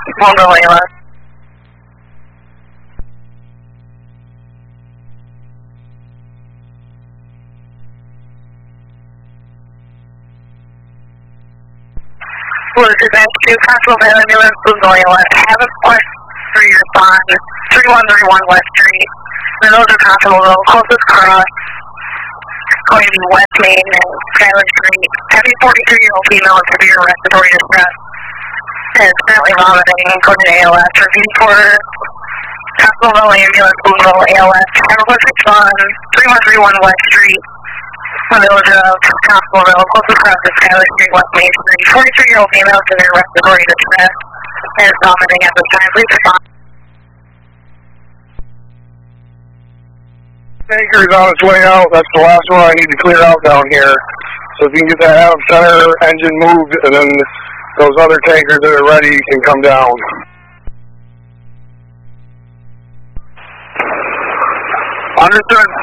Boonville ALS. Blue Advance 2, Constable Van Ambulance, Boonville ALS. I have a question for your respond. 3131 West Street. The those are Constableville, closest cross. Going to be West Main and Skyler Street. Heavy 43-year-old female in severe respiratory distress. And is currently vomiting, according to ALS. Review for Constableville Ambulance, Boonville ALS. Have a quick respond. 3131 West Street. The village of Constableville, closest cross to Skyler Street, West Main Street. 43-year-old female in severe respiratory distress. And is vomiting at this time. Please respond. Tanker's on its way out. That's the last one I need to clear out down here. So if you can get that Adam Center engine moved, and then those other tankers that are ready can come down. Understood.